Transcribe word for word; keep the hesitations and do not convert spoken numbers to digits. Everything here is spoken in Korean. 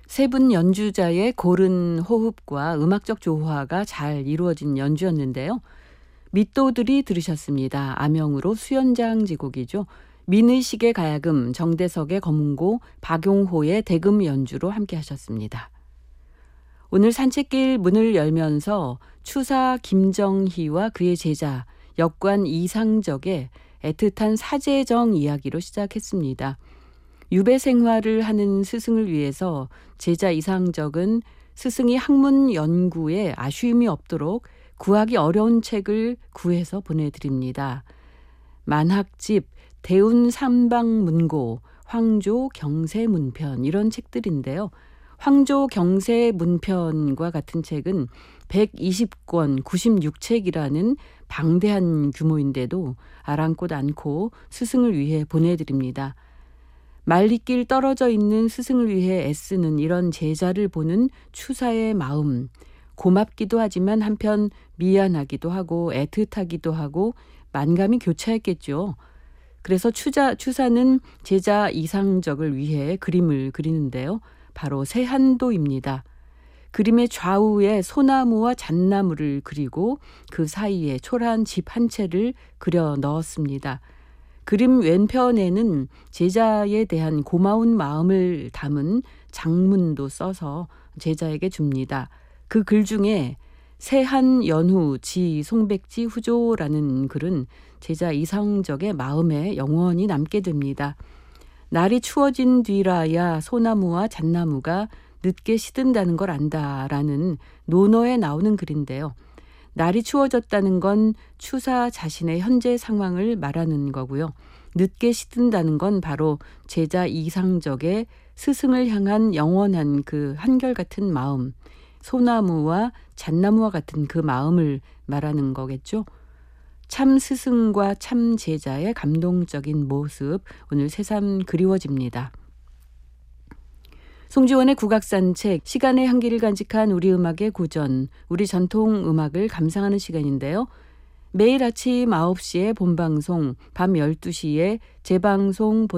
세 분 연주자의 고른 호흡과 음악적 조화가 잘 이루어진 연주였는데요. 밑도들이 들으셨습니다. 암영으로 수연장 지곡이죠. 민의식의 가야금, 정대석의 검은고, 박용호의 대금 연주로 함께 하셨습니다. 오늘 산책길 문을 열면서 추사 김정희와 그의 제자, 역관 이상적의 애틋한 사제정 이야기로 시작했습니다. 유배 생활을 하는 스승을 위해서 제자 이상적은 스승이 학문 연구에 아쉬움이 없도록 구하기 어려운 책을 구해서 보내드립니다. 만학집, 대운삼방문고, 황조 경세문편 이런 책들인데요. 황조 경세문편과 같은 책은 백이십 권 구십육 책이라는 방대한 규모인데도 아랑곳 않고 스승을 위해 보내드립니다. 말리길 떨어져 있는 스승을 위해 애쓰는 이런 제자를 보는 추사의 마음, 고맙기도 하지만 한편 미안하기도 하고 애틋하기도 하고 만감이 교차했겠죠. 그래서 추자, 추사는 제자 이상적을 위해 그림을 그리는데요. 바로 세한도입니다. 그림의 좌우에 소나무와 잣나무를 그리고 그 사이에 초라한 집 한 채를 그려 넣었습니다. 그림 왼편에는 제자에 대한 고마운 마음을 담은 장문도 써서 제자에게 줍니다. 그 글 중에 세한 연후 지 송백지 후조라는 글은 제자 이상적의 마음에 영원히 남게 됩니다. 날이 추워진 뒤라야 소나무와 잣나무가 늦게 시든다는 걸 안다라는 논어에 나오는 글인데요. 날이 추워졌다는 건 추사 자신의 현재 상황을 말하는 거고요. 늦게 시든다는 건 바로 제자 이상적의 스승을 향한 영원한 그 한결같은 마음, 소나무와 잣나무와 같은 그 마음을 말하는 거겠죠. 참 스승과 참 제자의 감동적인 모습, 오늘 새삼 그리워집니다. 송지원의 국악산책, 시간의 한계를 간직한 우리 음악의 고전, 우리 전통 음악을 감상하는 시간인데요. 매일 아침 아홉 시에 본방송, 밤 열두 시에 재방송